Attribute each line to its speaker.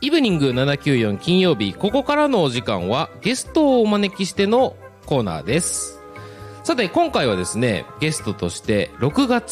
Speaker 1: イブニング794金曜日、ここからのお時間はゲストをお招きしてのコーナーです。さて今回はですね、ゲストとして6月